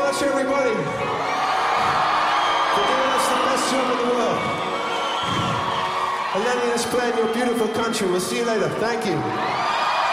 much, everybody, for giving us the best show in the world. And letting us play in your beautiful country. We'll see you later. Thank you.